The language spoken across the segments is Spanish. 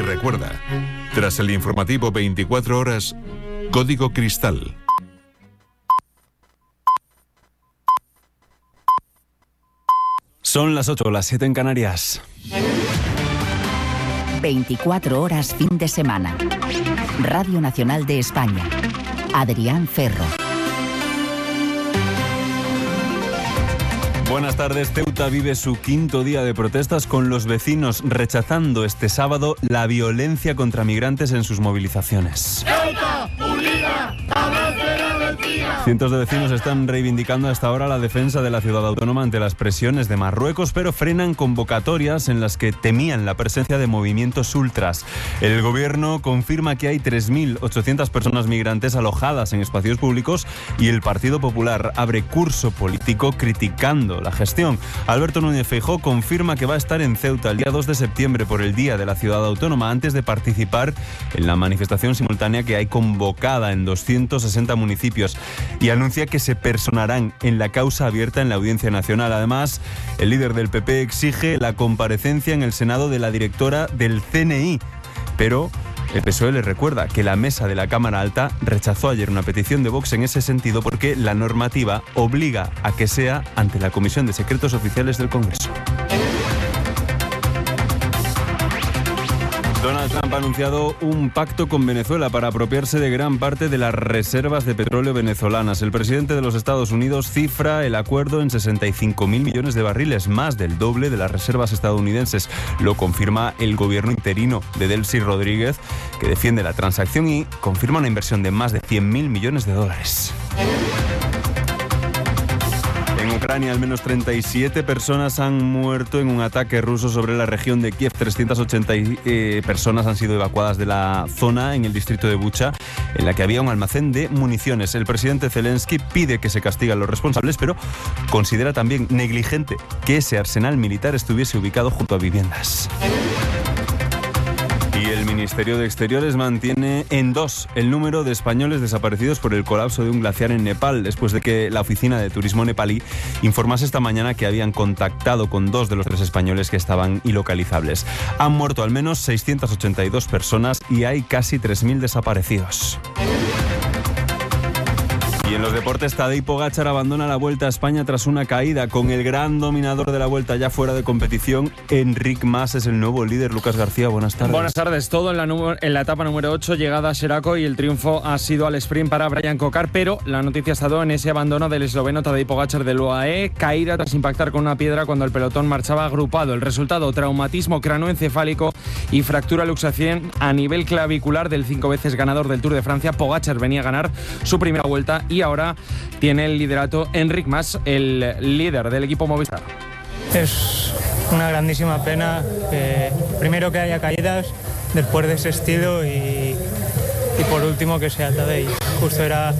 recuerda. Tras el informativo 24 horas, Código Cristal. Son las 8, las 7 en Canarias. 24 horas fin de semana. Radio Nacional de España. Adrián Ferro. Buenas tardes. Ceuta vive su quinto día de protestas con los vecinos rechazando este sábado la violencia contra migrantes en sus movilizaciones. ¡Ceuta, unida, jamás será vencida! Cientos de vecinos están reivindicando hasta ahora la defensa de la ciudad autónoma ante las presiones de Marruecos, pero frenan convocatorias en las que temían la presencia de movimientos ultras. El gobierno confirma que hay 3.800 personas migrantes alojadas en espacios públicos y el Partido Popular abre curso político criticando la gestión. Alberto Núñez Feijóo confirma que va a estar en Ceuta el día 2 de septiembre por el Día de la Ciudad Autónoma antes de participar en la manifestación simultánea que hay convocada en 260 municipios y anuncia que se personarán en la causa abierta en la Audiencia Nacional. Además, el líder del PP exige la comparecencia en el Senado de la directora del CNI, pero el PSOE le recuerda que la mesa de la Cámara Alta rechazó ayer una petición de Vox en ese sentido porque la normativa obliga a que sea ante la Comisión de Secretos Oficiales del Congreso. Donald Trump ha anunciado un pacto con Venezuela para apropiarse de gran parte de las reservas de petróleo venezolanas. El presidente de los Estados Unidos cifra el acuerdo en 65.000 millones de barriles, más del doble de las reservas estadounidenses. Lo confirma el gobierno interino de Delcy Rodríguez, que defiende la transacción y confirma una inversión de más de 100.000 millones de dólares. En Ucrania, al menos 37 personas han muerto en un ataque ruso sobre la región de Kiev. 380 personas han sido evacuadas de la zona en el distrito de Bucha, en la que había un almacén de municiones. El presidente Zelensky pide que se castiguen a los responsables, pero considera también negligente que ese arsenal militar estuviese ubicado junto a viviendas. Y el Ministerio de Exteriores mantiene en 2 el número de españoles desaparecidos por el colapso de un glaciar en Nepal, después de que la Oficina de Turismo nepalí informase esta mañana que habían contactado con 2 de los 3 españoles que estaban ilocalizables. Han muerto al menos 682 personas y hay casi 3.000 desaparecidos. Y en los deportes, Tadej Pogačar abandona la Vuelta a España tras una caída. Con el gran dominador de la Vuelta ya fuera de competición, Enric Mas es el nuevo líder. Lucas García, buenas tardes. Buenas tardes. Todo en la etapa número 8, llegada a Xeraco, y el triunfo ha sido al sprint para Brian Kocar, pero la noticia ha estado en ese abandono del esloveno Tadej Pogačar del UAE, caída tras impactar con una piedra cuando el pelotón marchaba agrupado. El resultado, traumatismo cranoencefálico y fractura luxación a nivel clavicular del 5 veces ganador del Tour de Francia. Pogačar venía a ganar su primera vuelta y ahora tiene el liderato Enric Mas, el líder del equipo Movistar. Es una grandísima pena, primero que haya caídas después de ese estilo y por último que sea Tadej. Justo era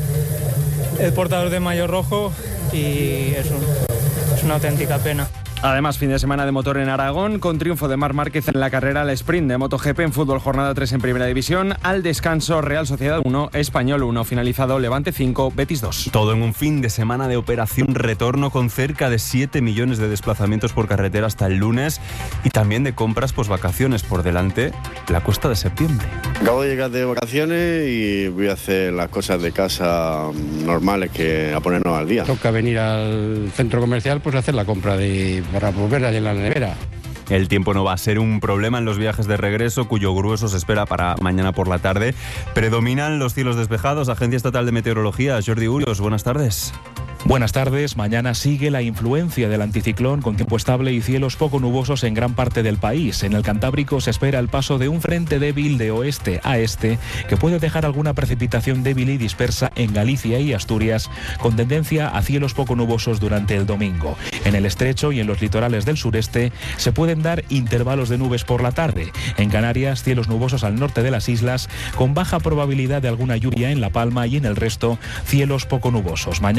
el portador de maillot rojo y es una auténtica pena. Además, fin de semana de motor en Aragón, con triunfo de Marc Márquez en la carrera al sprint de MotoGP. En fútbol, jornada 3 en Primera División. Al descanso, Real Sociedad 1, Español 1. Finalizado, Levante 5, Betis 2. Todo en un fin de semana de operación retorno con cerca de 7 millones de desplazamientos por carretera hasta el lunes y también de compras posvacaciones. Por delante, la cuesta de septiembre. Acabo de llegar de vacaciones y voy a hacer las cosas de casa normales, que a ponernos al día. Toca venir al centro comercial, pues hacer la compra para volver a la nevera. El tiempo no va a ser un problema en los viajes de regreso, cuyo grueso se espera para mañana por la tarde. Predominan los cielos despejados. Agencia Estatal de Meteorología, Jordi Urios, buenas tardes. Buenas tardes. Mañana sigue la influencia del anticiclón con tiempo estable y cielos poco nubosos en gran parte del país. En el Cantábrico se espera el paso de un frente débil de oeste a este que puede dejar alguna precipitación débil y dispersa en Galicia y Asturias, con tendencia a cielos poco nubosos durante el domingo. En el estrecho y en los litorales del sureste se pueden dar intervalos de nubes por la tarde. En Canarias, cielos nubosos al norte de las islas, con baja probabilidad de alguna lluvia en La Palma, y en el resto, cielos poco nubosos. Mañana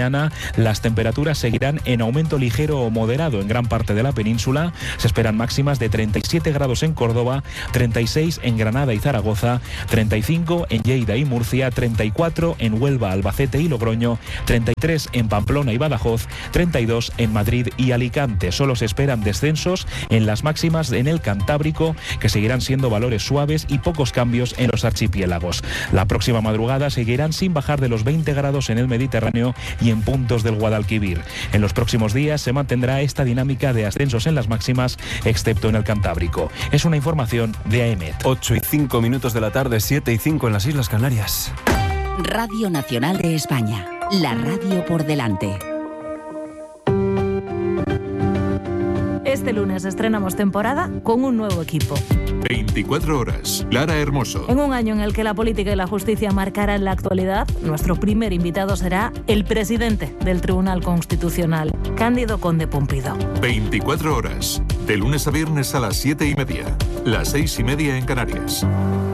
Las temperaturas seguirán en aumento ligero o moderado en gran parte de la península. Se esperan máximas de 37 grados en Córdoba, 36 en Granada y Zaragoza, 35 en Lleida y Murcia, 34 en Huelva, Albacete y Logroño, 33 en Pamplona y Badajoz, 32 en Madrid y Alicante. Solo se esperan descensos en las máximas en el Cantábrico, que seguirán siendo valores suaves y pocos cambios en los archipiélagos. La próxima madrugada seguirán sin bajar de los 20 grados en el Mediterráneo y en puntos del Guadalquivir. En los próximos días se mantendrá esta dinámica de ascensos en las máximas, excepto en el Cantábrico. Es una información de AEMET. 8:05 de la tarde, 7:05 en las Islas Canarias. Radio Nacional de España, la radio por delante. Este lunes estrenamos temporada con un nuevo equipo. 24 horas. Lara Hermoso. En un año en el que la política y la justicia marcarán la actualidad, nuestro primer invitado será el presidente del Tribunal Constitucional, Cándido Conde Pumpido. 24 horas. De lunes a viernes a las 7:30. Las 6:30 en Canarias.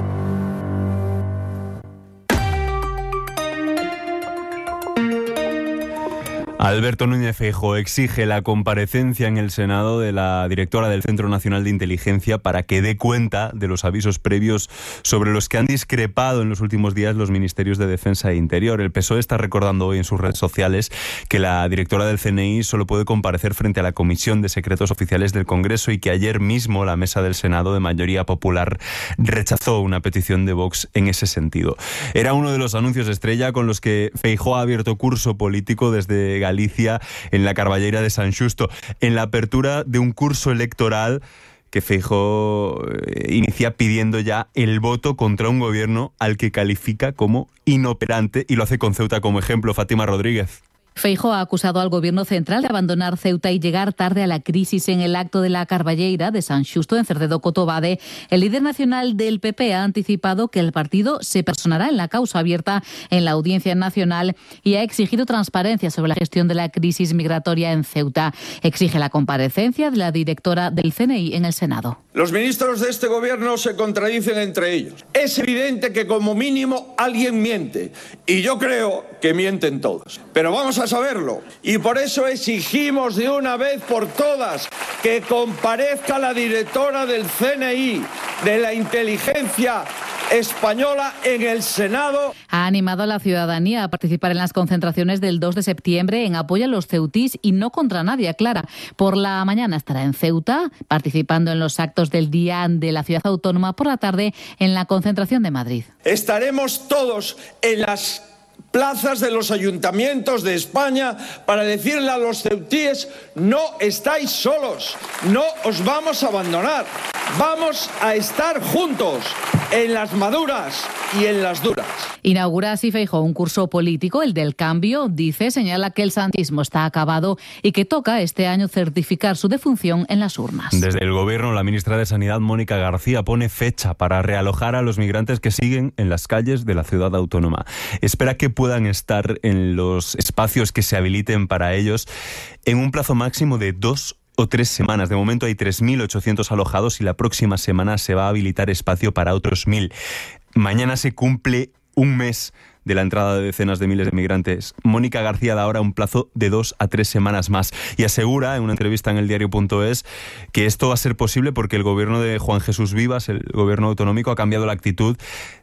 Alberto Núñez Feijóo exige la comparecencia en el Senado de la directora del Centro Nacional de Inteligencia para que dé cuenta de los avisos previos sobre los que han discrepado en los últimos días los ministerios de Defensa e Interior. El PSOE está recordando hoy en sus redes sociales que la directora del CNI solo puede comparecer frente a la Comisión de Secretos Oficiales del Congreso y que ayer mismo la mesa del Senado de mayoría popular rechazó una petición de Vox en ese sentido. Era uno de los anuncios estrella con los que Feijóo ha abierto curso político desde Galicia en la Carballeira de San Xusto, en la apertura de un curso electoral que Feijóo inicia pidiendo ya el voto contra un gobierno al que califica como inoperante, y lo hace con Ceuta como ejemplo. Fátima Rodríguez. Feijóo ha acusado al Gobierno central de abandonar Ceuta y llegar tarde a la crisis. En el acto de la Carballeira de San Xusto, en Cerdedo Cotobade, el líder nacional del PP ha anticipado que el partido se personará en la causa abierta en la Audiencia Nacional y ha exigido transparencia sobre la gestión de la crisis migratoria en Ceuta. Exige la comparecencia de la directora del CNI en el Senado. Los ministros de este Gobierno se contradicen entre ellos. Es evidente que como mínimo alguien miente, y yo creo que mienten todos. Pero vamos a saberlo, y por eso exigimos de una vez por todas que comparezca la directora del CNI, de la inteligencia española, en el Senado. Ha animado a la ciudadanía a participar en las concentraciones del 2 de septiembre en apoyo a los ceutís y no contra nadie, aclara. Por la mañana estará en Ceuta, participando en los actos del Día de la Ciudad Autónoma, por la tarde en la concentración de Madrid. Estaremos todos en las plazas de los ayuntamientos de España para decirle a los ceutíes: no estáis solos, no os vamos a abandonar, vamos a estar juntos en las maduras y en las duras. Inaugura así Feijóo un curso político, el del cambio. Dice, señala que el santismo está acabado y que toca este año certificar su defunción en las urnas. Desde el Gobierno, la ministra de Sanidad, Mónica García, pone fecha para realojar a los migrantes que siguen en las calles de la ciudad autónoma. Espera que puedan estar en los espacios que se habiliten para ellos en un plazo máximo de 2 o 3 semanas. De momento hay 3.800 alojados y la próxima semana se va a habilitar espacio para otros 1.000. Mañana se cumple un mes de la entrada de decenas de miles de migrantes. Mónica García da ahora un plazo de 2 a 3 semanas más y asegura en una entrevista en eldiario.es que esto va a ser posible porque el gobierno de Juan Jesús Vivas, el gobierno autonómico, ha cambiado la actitud,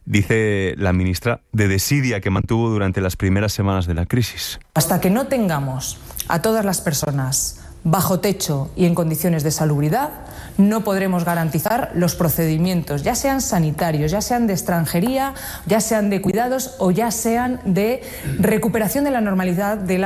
dice la ministra, de desidia que mantuvo durante las primeras semanas de la crisis. Hasta que no tengamos a todas las personas bajo techo y en condiciones de salubridad, no podremos garantizar los procedimientos, ya sean sanitarios, ya sean de extranjería, ya sean de cuidados o ya sean de recuperación de la normalidad de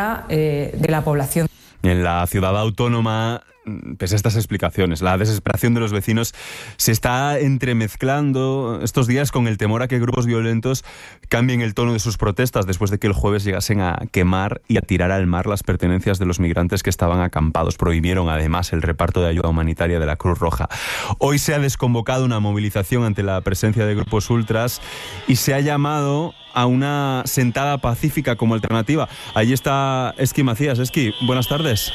la población. En la ciudad autónoma, pese a estas explicaciones, la desesperación de los vecinos se está entremezclando estos días con el temor a que grupos violentos cambien el tono de sus protestas después de que el jueves llegasen a quemar y a tirar al mar las pertenencias de los migrantes que estaban acampados. Prohibieron además el reparto de ayuda humanitaria de la Cruz Roja. Hoy se ha desconvocado una movilización ante la presencia de grupos ultras y se ha llamado a una sentada pacífica como alternativa. Allí está Esqui Macías. Esqui, buenas tardes.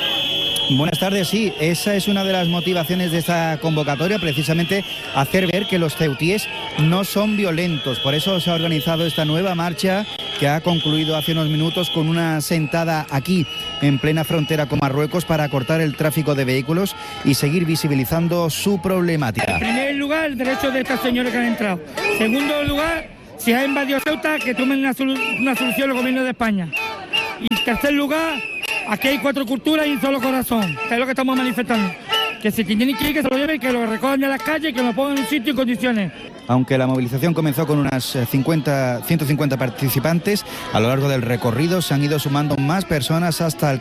Buenas tardes, sí, esa es una de las motivaciones de esta convocatoria, precisamente hacer ver que los ceutíes no son violentos. Por eso se ha organizado esta nueva marcha que ha concluido hace unos minutos con una sentada aquí en plena frontera con Marruecos para cortar el tráfico de vehículos y seguir visibilizando su problemática. En primer lugar, el derecho de estas señoras que han entrado. En segundo lugar, si ha invadido Ceuta, que tomen una solución el gobierno de España. Y en tercer lugar, aquí hay 4 culturas y un solo corazón, que es lo que estamos manifestando. Que si tienen que ir, que se lo lleven, que lo recojan de las calles, que lo pongan en un sitio y condiciones. Aunque la movilización comenzó con unas 150 participantes, a lo largo del recorrido se han ido sumando más personas hasta